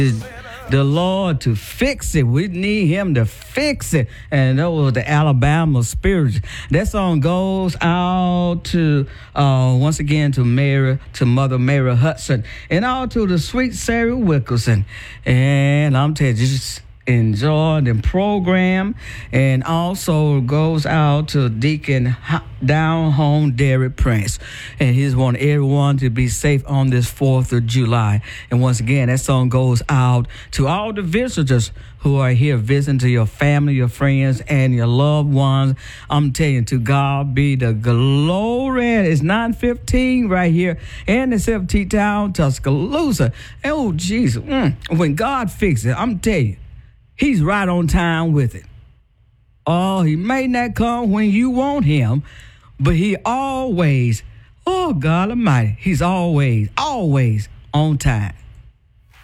the Lord to fix it. We need him to fix it. And that was the Alabama Spirit. That song goes out to once again to Mother Mary Hudson, and out to the sweet Sarah Wilkerson. And I'm telling you, just enjoy the program. And also goes out to Deacon Down Home Derek Prince, and he's want everyone to be safe on this 4th of July. And once again, that song goes out to all the visitors who are here visiting, to your family, your friends, and your loved ones. I'm telling you, to God be the glory. It's 9:15 right here in the 17th town, Tuscaloosa. Oh, Jesus. When God fixes it, I'm telling you, he's right on time with it. Oh, he may not come when you want him, but he always, oh God Almighty, he's always on time.